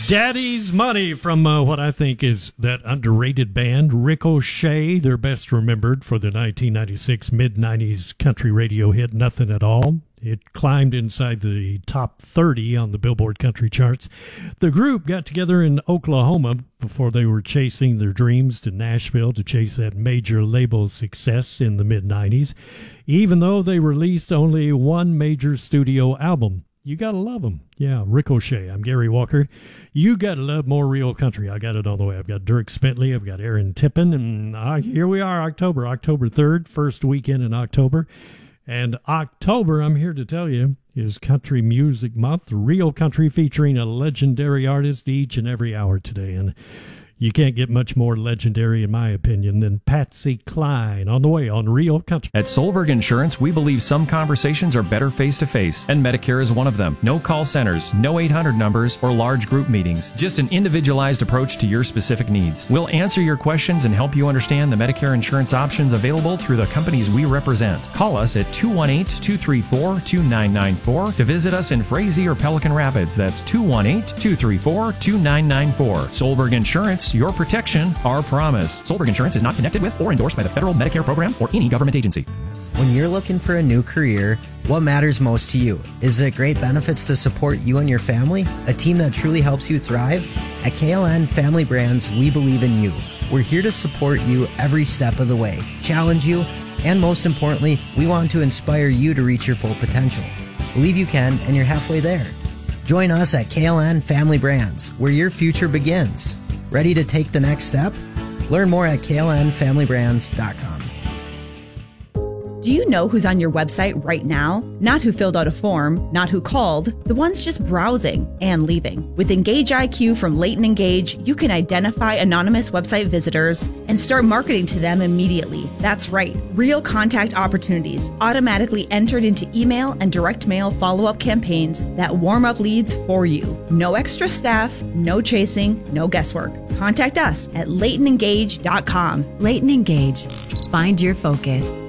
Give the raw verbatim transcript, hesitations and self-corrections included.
Daddy's Money from uh, what I think is that underrated band, Ricochet. They're best remembered for the nineteen ninety-six mid nineties country radio hit, Nothing at All. It climbed inside the top thirty on the Billboard country charts. The group got together in Oklahoma before they were chasing their dreams to Nashville to chase that major label success in the mid nineties, even though they released only one major studio album. You gotta love them. Yeah, Ricochet. I'm Gary Walker. You gotta love more real country. I got it all the way. I've got Dirk Spentley. I've got Aaron Tippin. And uh, here we are, October. October third, first weekend in October. And October, I'm here to tell you, is Country Music Month. Real country featuring a legendary artist each and every hour today. And you can't get much more legendary, in my opinion, than Patsy Cline on the way on Real Country. At Solberg Insurance, we believe some conversations are better face-to-face, and Medicare is one of them. No call centers, no eight hundred numbers, or large group meetings. Just an individualized approach to your specific needs. We'll answer your questions and help you understand the Medicare insurance options available through the companies we represent. Call us at two one eight, two three four, two nine nine four to visit us in Frazee or Pelican Rapids. That's two one eight, two three four, two nine nine four. Solberg Insurance, your protection, our promise. Solberg Insurance is not connected with or endorsed by the federal Medicare program or any government agency. When you're looking for a new career, what matters most to you? Is it great benefits to support you and your family? A team that truly helps you thrive? At K L N Family Brands, we believe in you. We're here to support you every step of the way, challenge you, and most importantly, we want to inspire you to reach your full potential. Believe you can, and you're halfway there. Join us at K L N Family Brands, where your future begins. Ready to take the next step? Learn more at K L N family brands dot com. Do you know who's on your website right now? Not who filled out a form, not who called, the ones just browsing and leaving. With Engage I Q from Leighton Engage, you can identify anonymous website visitors and start marketing to them immediately. That's right, real contact opportunities automatically entered into email and direct mail follow-up campaigns that warm up leads for you. No extra staff, no chasing, no guesswork. Contact us at leighton engage dot com. Leighton Engage. Find your focus.